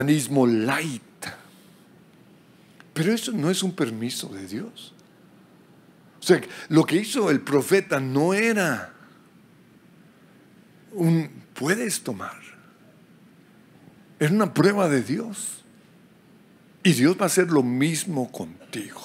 cristianismo light. Pero eso no es un permiso de Dios. O sea, lo que hizo el profeta no era puedes tomar. Era una prueba de Dios. Y Dios va a hacer lo mismo contigo.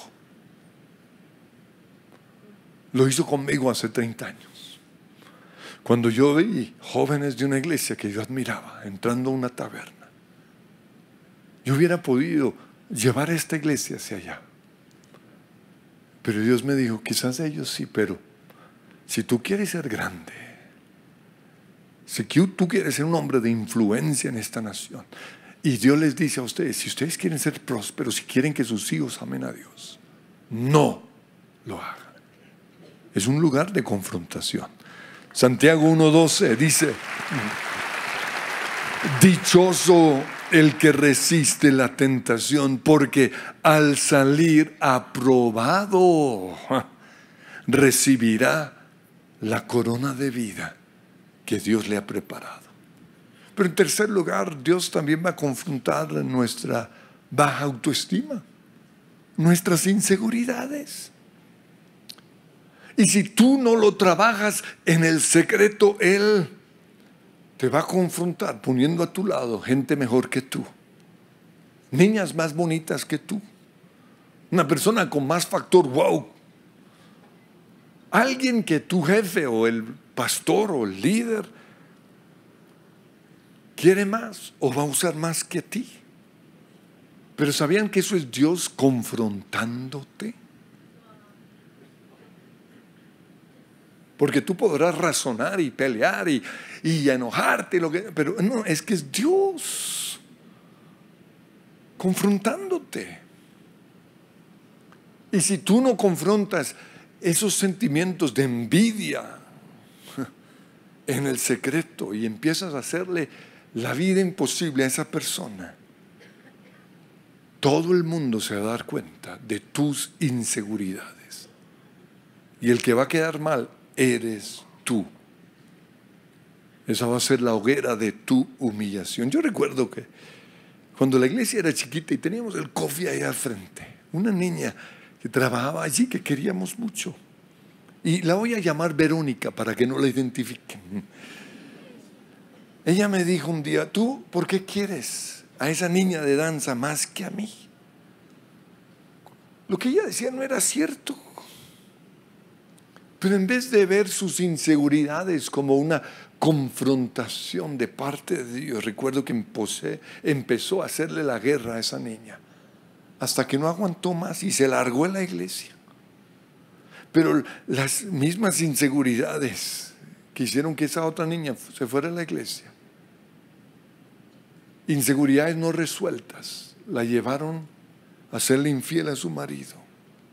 Lo hizo conmigo hace 30 años. Cuando yo vi jóvenes de una iglesia que yo admiraba entrando a una taberna, yo hubiera podido llevar esta iglesia hacia allá. Pero Dios me dijo, quizás ellos sí, pero si tú quieres ser grande, si tú quieres ser un hombre de influencia en esta nación, y Dios les dice a ustedes, si ustedes quieren ser prósperos, si quieren que sus hijos amen a Dios, no lo hagan. Es un lugar de confrontación. Santiago 1:12 dice, dichoso el que resiste la tentación, porque al salir aprobado recibirá la corona de vida que Dios le ha preparado. Pero en tercer lugar, Dios también va a confrontar nuestra baja autoestima, nuestras inseguridades. Y si tú no lo trabajas en el secreto, Él te va a confrontar poniendo a tu lado gente mejor que tú, niñas más bonitas que tú, una persona con más factor wow, alguien que tu jefe o el pastor o el líder quiere más o va a usar más que ti. Pero ¿sabían que eso es Dios confrontándote? Porque tú podrás razonar y pelear y enojarte, pero no, es que es Dios confrontándote. Y si tú no confrontas esos sentimientos de envidia en el secreto y empiezas a hacerle la vida imposible a esa persona, todo el mundo se va a dar cuenta de tus inseguridades. Y el que va a quedar mal eres tú. Esa va a ser la hoguera de tu humillación. Yo recuerdo que cuando la iglesia era chiquita y teníamos el coffee ahí al frente, una niña que trabajaba allí que queríamos mucho, y la voy a llamar Verónica para que no la identifiquen. Ella me dijo un día, ¿tú por qué quieres a esa niña de danza más que a mí? Lo que ella decía no era cierto. Pero en vez de ver sus inseguridades como una confrontación de parte de Dios, recuerdo que empezó a hacerle la guerra a esa niña, hasta que no aguantó más y se largó en la iglesia. Pero las mismas inseguridades que hicieron que esa otra niña se fuera a la iglesia, inseguridades no resueltas, la llevaron a serle infiel a su marido.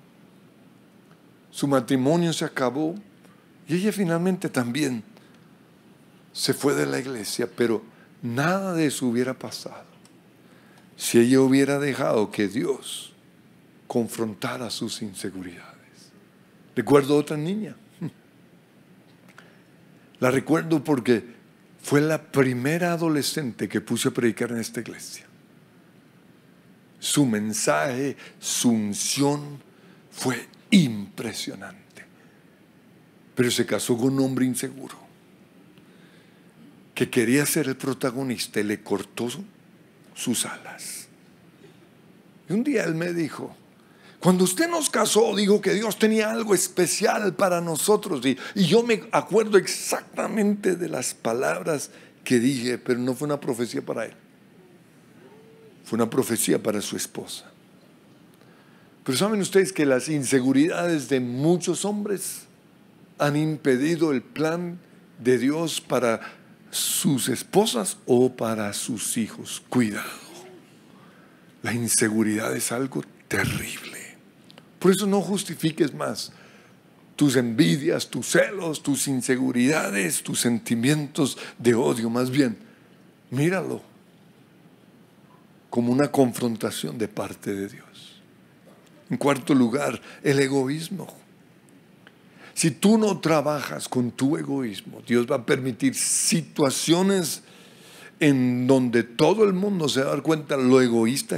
Su matrimonio se acabó y ella finalmente también se fue de la iglesia, pero nada de eso hubiera pasado si ella hubiera dejado que Dios confrontara sus inseguridades. Recuerdo otra niña. La recuerdo porque fue la primera adolescente que puse a predicar en esta iglesia. Su mensaje, su unción fue impresionante. Pero se casó con un hombre inseguro que quería ser el protagonista y le cortó sus alas. Y un día él me dijo, cuando usted nos casó, dijo que Dios tenía algo especial para nosotros. Y yo me acuerdo exactamente de las palabras que dije, pero no fue una profecía para él. Fue una profecía para su esposa. Pero ¿saben ustedes que las inseguridades de muchos hombres han impedido el plan de Dios para sus esposas o para sus hijos? Cuidado. La inseguridad es algo terrible. Por eso no justifiques más tus envidias, tus celos, tus inseguridades, tus sentimientos de odio. Más bien, míralo como una confrontación de parte de Dios. En cuarto lugar, el egoísmo. Si tú no trabajas con tu egoísmo, Dios va a permitir situaciones en donde todo el mundo se va a dar cuenta lo egoísta